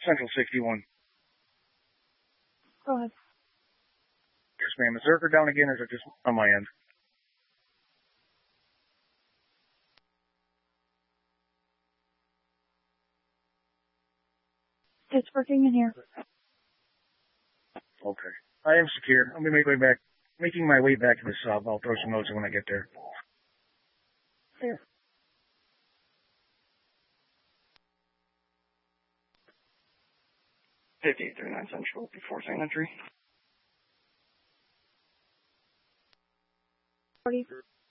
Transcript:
Central 61. Go ahead. Yes, ma'am. Is Zerker down again, or is it just on my end? It's working in here. Okay. I am secure. I'm making my way back to the sub. I'll throw some notes in when I get there. There. $5839 Central before sign entry. 40.